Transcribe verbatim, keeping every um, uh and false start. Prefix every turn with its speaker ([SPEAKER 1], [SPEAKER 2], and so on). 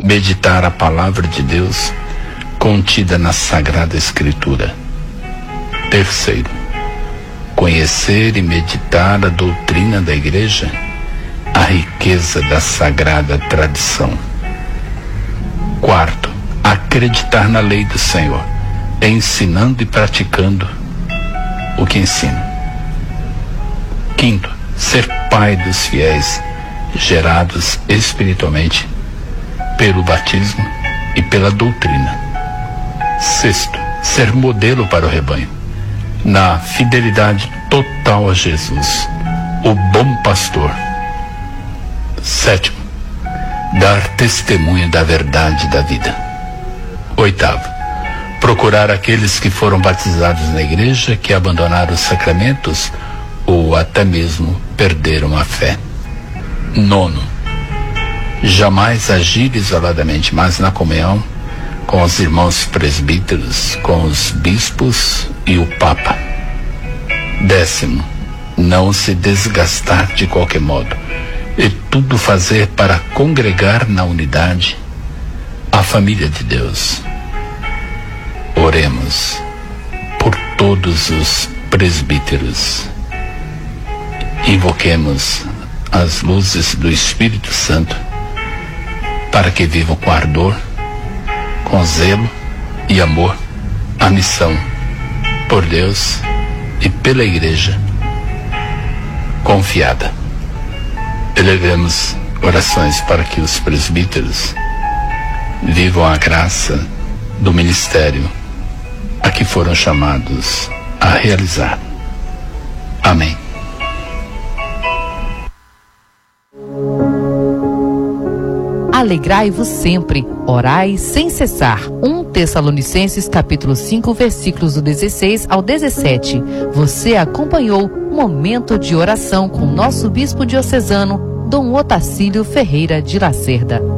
[SPEAKER 1] meditar a palavra de Deus contida na Sagrada Escritura. Terceiro, conhecer e meditar a doutrina da Igreja, a riqueza da sagrada tradição. Quarto, acreditar na lei do Senhor, ensinando e praticando o que ensina. Quinto, ser pai dos fiéis, gerados espiritualmente pelo batismo e pela doutrina. Sexto, ser modelo para o rebanho, na fidelidade total a Jesus, o bom pastor. Sétimo, dar testemunho da verdade da vida. Oitavo, procurar aqueles que foram batizados na igreja, que abandonaram os sacramentos ou até mesmo perderam a fé. Nono, jamais agir isoladamente, mas na comunhão com os irmãos presbíteros, com os bispos e o Papa. Décimo, não se desgastar de qualquer modo, e tudo fazer para congregar na unidade a família de Deus. Oremos por todos os presbíteros. Invoquemos as luzes do Espírito Santo para que vivam com ardor, com zelo e amor a missão por Deus e pela Igreja confiada. Elevemos orações para que os presbíteros vivam a graça do ministério a que foram chamados a realizar. Amém.
[SPEAKER 2] Alegrai-vos sempre, orai sem cessar. um Tessalonicenses capítulo cinco, versículos do dezesseis ao dezessete. Você acompanhou Momento de Oração com nosso bispo diocesano, Dom Otacílio Ferreira de Lacerda.